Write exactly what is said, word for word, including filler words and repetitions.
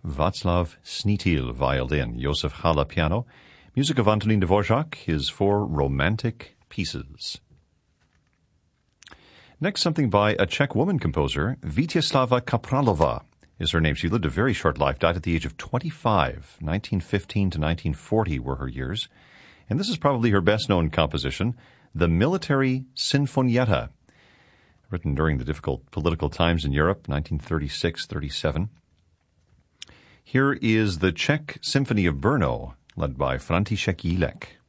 Václav Snítil, violin, Josef Hala, piano, music of Antonín Dvořák, his four romantic pieces. Next, something by a Czech woman composer, Vítězslava Kapralova is her name. She lived a very short life, died at the age of twenty-five. nineteen fifteen to nineteen forty were her years. And this is probably her best-known composition, the Military Sinfonietta, written during the difficult political times in Europe, nineteen thirty-six thirty-seven. Here is the Czech Symphony of Brno, led by František Jílek.